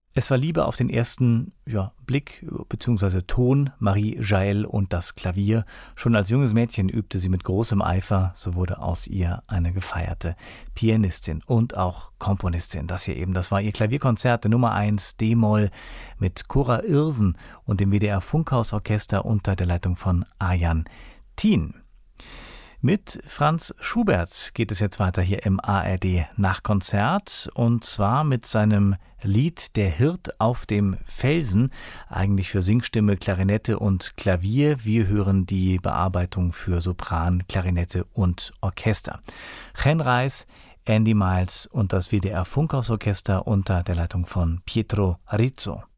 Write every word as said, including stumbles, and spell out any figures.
Es war Liebe auf den ersten ja, Blick bzw. Ton, Marie Jael und das Klavier. Schon als junges Mädchen übte sie mit großem Eifer, so wurde aus ihr eine gefeierte Pianistin und auch Komponistin. Das hier eben, das war ihr Klavierkonzert der Nummer eins D-Moll mit Cora Irsen und dem W D R Funkhausorchester unter der Leitung von Arjan Thien. Mit Franz Schubert geht es jetzt weiter hier im A R D Nachkonzert und zwar mit seinem Lied Der Hirt auf dem Felsen, eigentlich für Singstimme, Klarinette und Klavier. Wir hören die Bearbeitung für Sopran, Klarinette und Orchester. Chen Reis, Andy Miles und das W D R Funkhausorchester unter der Leitung von Pietro Rizzo.